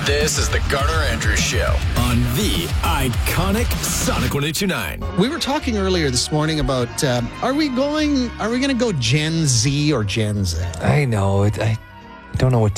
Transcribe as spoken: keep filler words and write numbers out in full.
This is the Garner Andrews Show on the iconic Sonic one oh two point nine. We were talking earlier this morning about uh, are we going? Are we going to go Gen Z or Gen Z? I know. It, I don't know what